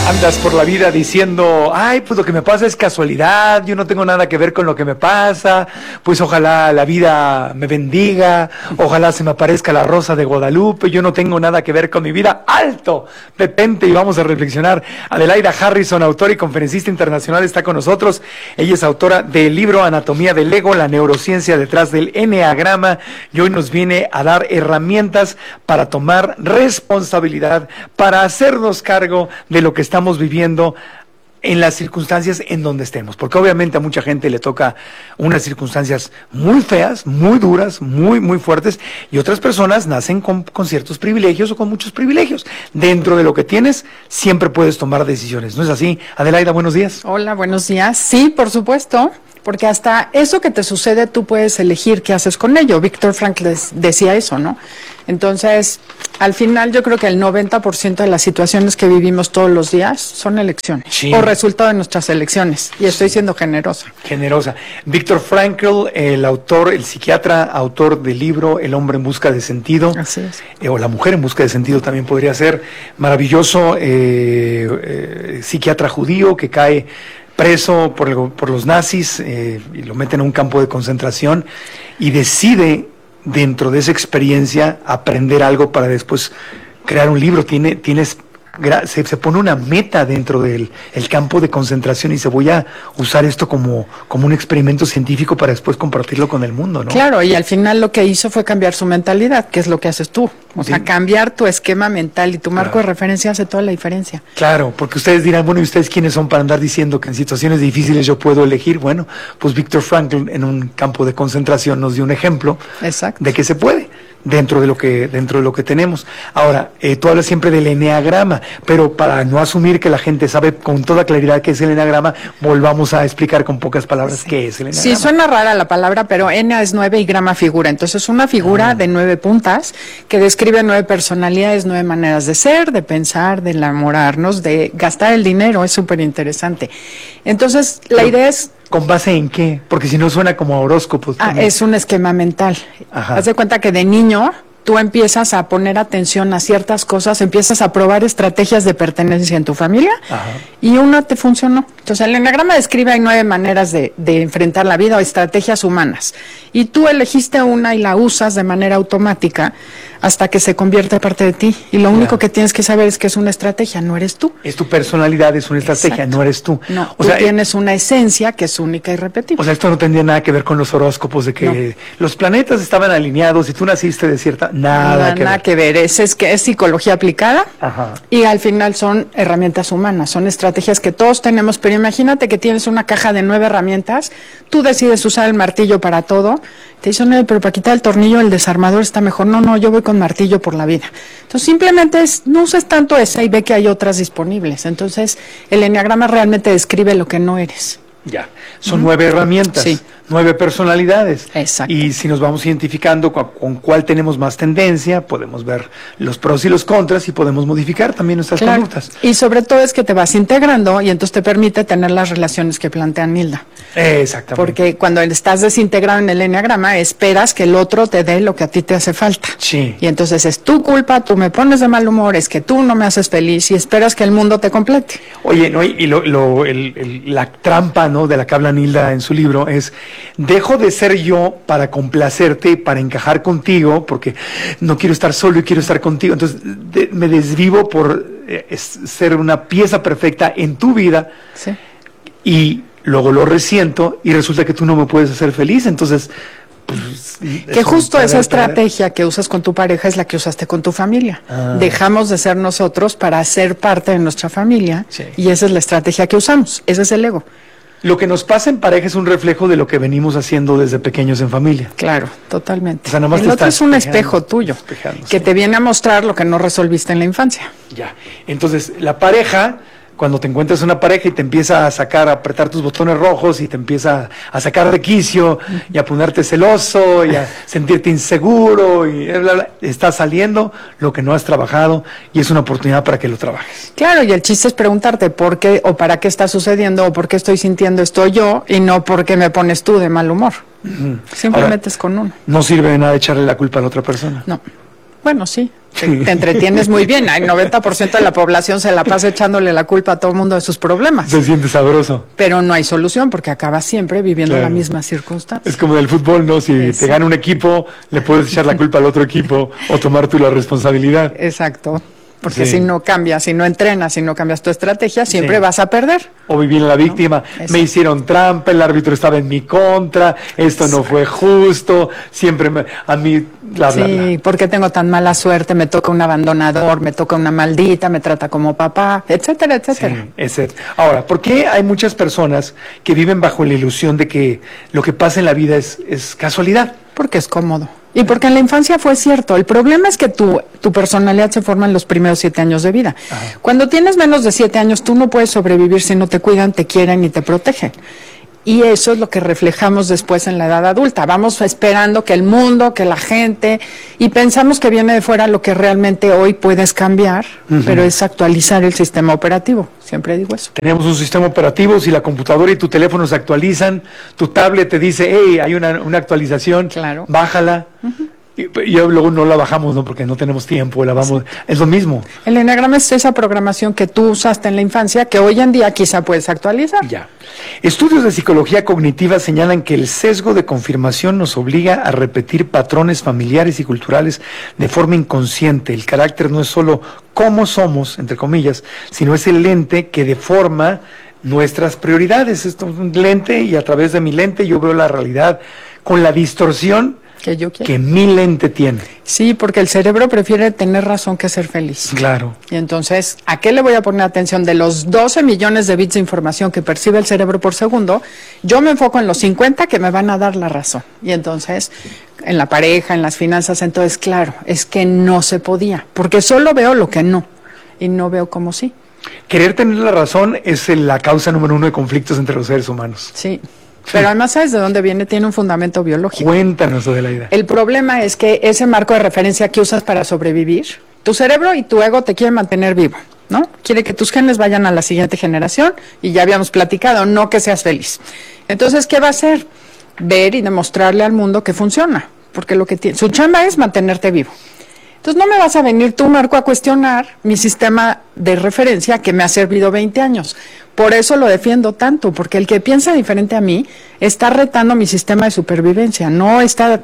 Andas por la vida diciendo, ay, pues lo que me pasa es casualidad, yo no tengo nada que ver con lo que me pasa, pues ojalá la vida me bendiga, ojalá se me aparezca la rosa de Guadalupe, yo no tengo nada que ver con mi vida. ¡Alto! Detente y vamos a reflexionar. Adelaida Harrison, autora y conferencista internacional, está con nosotros. Ella es autora del libro Anatomía del Ego, la neurociencia detrás del eneagrama, y hoy nos viene a dar herramientas para tomar responsabilidad, para hacernos cargo de lo que estamos viviendo en las circunstancias en donde estemos, porque obviamente a mucha gente le toca unas circunstancias muy feas, muy duras, muy fuertes, y otras personas nacen con ciertos privilegios o con muchos privilegios. Dentro de lo que tienes, siempre puedes tomar decisiones, ¿no es así? Adelaida, buenos días. Hola, buenos días. Sí, por supuesto, porque hasta eso que te sucede tú puedes elegir qué haces con ello. Víctor Frankl decía eso, ¿no? Entonces, al final yo creo que el 90% de las situaciones que vivimos todos los días son elecciones, sí, o resultado de nuestras elecciones, y estoy siendo generosa. Generosa. Víctor Frankl, el autor, el psiquiatra, autor del libro El hombre en busca de sentido. Así es. O La mujer en busca de sentido también podría ser. Maravilloso psiquiatra judío que cae preso por los nazis y lo meten a un campo de concentración y decide dentro de esa experiencia aprender algo para después crear un libro. Se pone una meta dentro del campo de concentración y dice, voy a usar esto como un experimento científico para después compartirlo con el mundo, ¿no? Claro, y al final lo que hizo fue cambiar su mentalidad, que es lo que haces tú. O sea, cambiar tu esquema mental y tu marco de referencia hace toda la diferencia. Claro, porque ustedes dirán, bueno, ¿y ustedes quiénes son para andar diciendo que en situaciones difíciles yo puedo elegir? Bueno, pues Víctor Frankl en un campo de concentración nos dio un ejemplo. Exacto. De que se puede. Dentro de lo que tenemos. Ahora, tú hablas siempre del eneagrama, pero para no asumir que la gente sabe con toda claridad qué es el eneagrama, volvamos a explicar con pocas palabras qué es el eneagrama. Sí, suena rara la palabra, pero ene es 9 y grama figura. Entonces, una figura de 9 puntas que describe 9 personalidades, 9 maneras de ser, de pensar, de enamorarnos, de gastar el dinero. Es súper interesante. Entonces, la idea es... ¿Con base en qué? Porque si no suena como a horóscopo. Es un esquema mental. Ajá. Haz de cuenta que de niño tú empiezas a poner atención a ciertas cosas, empiezas a probar estrategias de pertenencia en tu familia. Ajá. Y una te funcionó. Entonces el eneagrama describe hay 9 maneras de enfrentar la vida o estrategias humanas. Y tú elegiste una y la usas de manera automática hasta que se convierte parte de ti. Y lo único que tienes que saber es que es una estrategia, no eres tú. Es tu personalidad, es una estrategia, no eres tú. No, tú tienes una esencia que es única y repetible. O sea, esto no tendría nada que ver con los horóscopos de que los planetas estaban alineados y tú naciste de cierta... Nada que ver. Es psicología aplicada. Ajá. Y al final son herramientas humanas, son estrategias que todos tenemos, pero imagínate que tienes una caja de 9 herramientas, tú decides usar el martillo para todo, te dicen, pero para quitar el tornillo el desarmador está mejor. No, yo voy con martillo por la vida. Entonces simplemente no uses tanto esa y ve que hay otras disponibles. Entonces el eneagrama realmente describe lo que no eres. Ya, son 9 herramientas, sí, 9 personalidades. Exacto. Y si nos vamos identificando con cuál tenemos más tendencia, podemos ver los pros y los contras y podemos modificar también nuestras conductas. Y sobre todo es que te vas integrando y entonces te permite tener las relaciones que plantea Nilda. Exactamente. Porque cuando estás desintegrado en el eneagrama, esperas que el otro te dé lo que a ti te hace falta. Sí. Y entonces es tu culpa, tú me pones de mal humor, es que tú no me haces feliz y esperas que el mundo te complete. Oye, no, y la trampa, ¿no?, de la que habla Nilda en su libro es, dejo de ser yo para complacerte, para encajar contigo, porque no quiero estar solo y quiero estar contigo, entonces me desvivo por ser una pieza perfecta en tu vida, sí, y luego lo resiento y resulta que tú no me puedes hacer feliz, entonces... Pues, que justo esa estrategia que usas con tu pareja es la que usaste con tu familia. Dejamos de ser nosotros para ser parte de nuestra familia, sí, y esa es la estrategia que usamos, ese es el ego. Lo que nos pasa en pareja es un reflejo de lo que venimos haciendo desde pequeños en familia. Claro, totalmente. O sea, el otro es un espejo tuyo, que te viene a mostrar lo que no resolviste en la infancia. Ya, entonces la pareja... Cuando te encuentras una pareja y te empieza a sacar, a apretar tus botones rojos y te empieza a sacar de quicio y a ponerte celoso y a sentirte inseguro y bla, bla, está saliendo lo que no has trabajado y es una oportunidad para que lo trabajes. Claro, y el chiste es preguntarte por qué o para qué está sucediendo o por qué estoy sintiendo esto yo y no por qué me pones tú de mal humor. Simplemente es con uno. No sirve de nada echarle la culpa a la otra persona. No. Bueno, sí, te entretienes muy bien. El 90% de la población se la pasa echándole la culpa a todo el mundo de sus problemas. Se siente sabroso. Pero no hay solución porque acabas siempre viviendo Claro. la misma circunstancia. Es como del fútbol, ¿no? Si te gana un equipo, le puedes echar la culpa al otro equipo o tomar tú la responsabilidad. Exacto. Porque Sí. si no cambias, si no entrenas, si no cambias tu estrategia, siempre Sí. vas a perder. O vivir en la víctima. Exacto. Me hicieron trampa, el árbitro estaba en mi contra, esto no fue justo, siempre a mí, bla, bla, Sí, bla. ¿por qué tengo tan mala suerte? Me toca un abandonador, me toca una maldita, me trata como papá, etcétera, etcétera. Sí, ese. Ahora, ¿por qué hay muchas personas que viven bajo la ilusión de que lo que pasa en la vida es casualidad? Porque es cómodo. Y porque en la infancia fue cierto. El problema es que tu personalidad se forma en los primeros 7 años de vida. Ajá. Cuando tienes menos de 7 años, tú no puedes sobrevivir si no te cuidan, te quieren y te protegen. Y eso es lo que reflejamos después en la edad adulta. Vamos esperando que el mundo, que la gente, y pensamos que viene de fuera lo que realmente hoy puedes cambiar, pero es actualizar el sistema operativo. Siempre digo eso. Tenemos un sistema operativo, si la computadora y tu teléfono se actualizan, tu tablet te dice, hey, hay una actualización, Claro. bájala. Y luego no la bajamos, ¿no? Porque no tenemos tiempo, la vamos. Es lo mismo. El enagrama es esa programación que tú usaste en la infancia que hoy en día quizá puedes actualizar. Ya. Estudios de psicología cognitiva señalan que el sesgo de confirmación nos obliga a repetir patrones familiares y culturales de forma inconsciente. El carácter no es solo cómo somos, entre comillas, sino es el lente que deforma nuestras prioridades. Esto es un lente y a través de mi lente yo veo la realidad con la distorsión Que yo quiero. que mi lente tiene. Sí, porque el cerebro prefiere tener razón que ser feliz. Claro. Y entonces, ¿a qué le voy a poner atención? De los 12 millones de bits de información que percibe el cerebro por segundo, yo me enfoco en los 50 que me van a dar la razón. Y entonces, en la pareja, en las finanzas, entonces, claro, es que no se podía, porque solo veo lo que no, y no veo como sí. Querer tener la razón es la causa número 1 de conflictos entre los seres humanos. Sí. Pero además, ¿sabes de dónde viene? Tiene un fundamento biológico. Cuéntanos, Adelaida. El problema es que ese marco de referencia que usas para sobrevivir, tu cerebro y tu ego te quieren mantener vivo, ¿no? Quiere que tus genes vayan a la siguiente generación y ya habíamos platicado, no que seas feliz. Entonces, ¿qué va a hacer? Ver y demostrarle al mundo que funciona, porque lo que tiene, su chamba es mantenerte vivo. Entonces, no me vas a venir tú, Marco, a cuestionar mi sistema de referencia que me ha servido 20 años. Por eso lo defiendo tanto, porque el que piensa diferente a mí está retando mi sistema de supervivencia, no está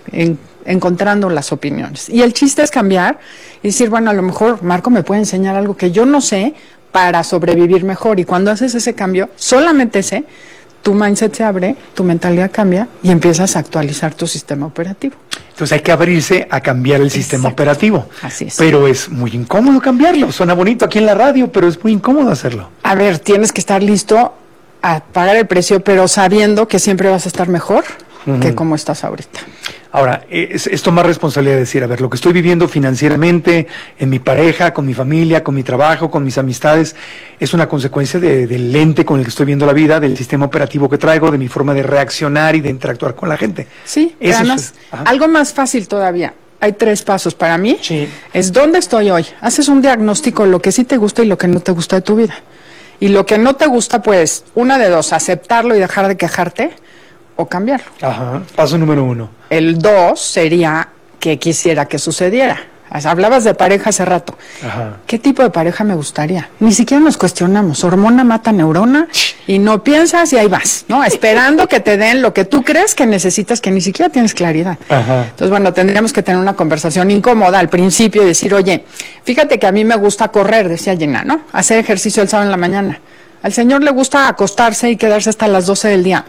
encontrando las opiniones. Y el chiste es cambiar y decir, bueno, a lo mejor Marco me puede enseñar algo que yo no sé para sobrevivir mejor. Y cuando haces ese cambio, solamente ese, tu mindset se abre, tu mentalidad cambia y empiezas a actualizar tu sistema operativo. Entonces hay que abrirse a cambiar el sistema Exacto. operativo. Así es. Pero es muy incómodo cambiarlo. Suena bonito aquí en la radio, pero es muy incómodo hacerlo. A ver, tienes que estar listo a pagar el precio, pero sabiendo que siempre vas a estar mejor que como estás ahorita. Ahora, es tomar responsabilidad de decir, a ver, lo que estoy viviendo financieramente, en mi pareja, con mi familia, con mi trabajo, con mis amistades, es una consecuencia del lente con el que estoy viendo la vida, del sistema operativo que traigo, de mi forma de reaccionar y de interactuar con la gente. Sí, Eso además, ajá. algo más fácil todavía. Hay 3 pasos para mí. Sí. Es dónde estoy hoy. Haces un diagnóstico, lo que sí te gusta y lo que no te gusta de tu vida. Y lo que no te gusta, pues, una de dos, aceptarlo y dejar de quejarte o cambiarlo. Ajá. Paso número 1. El 2 sería que quisiera que sucediera. Hablabas de pareja hace rato. Ajá. ¿Qué tipo de pareja me gustaría? Ni siquiera nos cuestionamos. Hormona mata neurona y no piensas y ahí vas, ¿no? Esperando que te den lo que tú crees que necesitas, que ni siquiera tienes claridad. Ajá. Entonces, bueno, tendríamos que tener una conversación incómoda al principio y decir, oye, fíjate que a mí me gusta correr, decía Jenna, ¿no? Hacer ejercicio el sábado en la mañana. Al señor le gusta acostarse y quedarse hasta las 12 del día.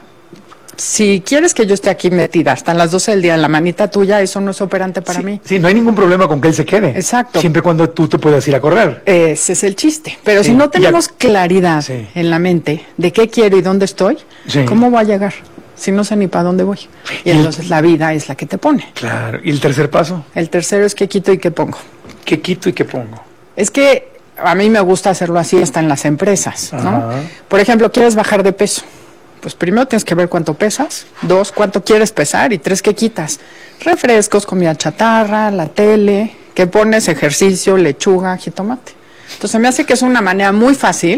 Si quieres que yo esté aquí metida hasta las 12 del día en la manita tuya, eso no es operante para mí. Sí, no hay ningún problema con que él se quede. Exacto. Siempre y cuando tú te puedas ir a correr. Ese es el chiste. Pero Sí, si no y tenemos claridad Sí. en la mente de qué quiero y dónde estoy, Sí. ¿cómo voy a llegar? Si no sé ni para dónde voy. Y entonces la vida es la que te pone. Claro. ¿Y el tercer paso? El tercero es qué quito y qué pongo. ¿Qué quito y qué pongo? Es que a mí me gusta hacerlo así hasta en las empresas, ¿no? Ajá. Por ejemplo, ¿quieres bajar de peso? Pues primero tienes que ver cuánto pesas, 2, cuánto quieres pesar y 3, qué quitas. Refrescos, comida chatarra, la tele, qué pones, ejercicio, lechuga, jitomate. Entonces me hace que es una manera muy fácil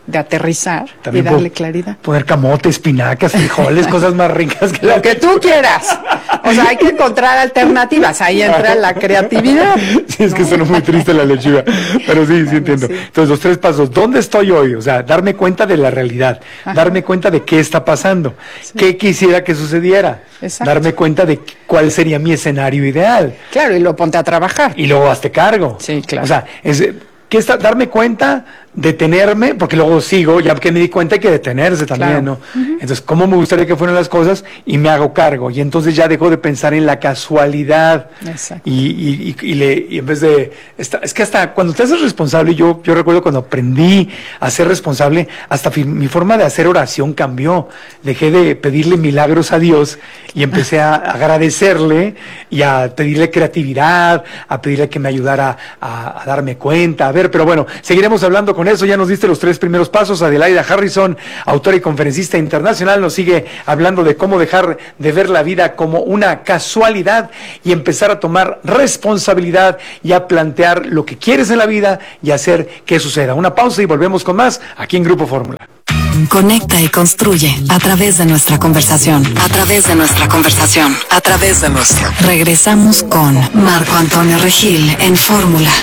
de aterrizar También y darle claridad. Poner camote, espinacas, frijoles, cosas más ricas que Lo que tú quieras. O sea, hay que encontrar alternativas. Ahí entra la creatividad. Sí, es que suena muy triste la lechuga, pero sí entiendo. Sí. Entonces, los 3 pasos. ¿Dónde estoy hoy? O sea, darme cuenta de la realidad, darme cuenta de qué está pasando, qué quisiera que sucediera, Exacto. darme cuenta de cuál sería mi escenario ideal. Claro, y lo ponte a trabajar. Y luego hazte cargo. Sí, claro. O sea, darme cuenta, detenerme, porque luego sigo, ya que me di cuenta hay que detenerse también, Claro. ¿no? Entonces, ¿cómo me gustaría que fueran las cosas? Y me hago cargo. Y entonces ya dejo de pensar en la casualidad. Exacto. Y en vez de... Es que hasta cuando te haces responsable, yo recuerdo cuando aprendí a ser responsable, hasta mi forma de hacer oración cambió. Dejé de pedirle milagros a Dios y empecé a agradecerle y a pedirle creatividad, a pedirle que me ayudara a darme cuenta. A ver, pero bueno, seguiremos hablando con eso. Ya nos diste los 3 primeros pasos. Adelaida Harrison, autora y conferencista internacional, nos sigue hablando de cómo dejar de ver la vida como una casualidad y empezar a tomar responsabilidad y a plantear lo que quieres en la vida y hacer que suceda. Una pausa y volvemos con más aquí en Grupo Fórmula. Conecta y construye a través de nuestra conversación. A través de nuestra conversación. A través de nuestra. Regresamos con Marco Antonio Regil en Fórmula.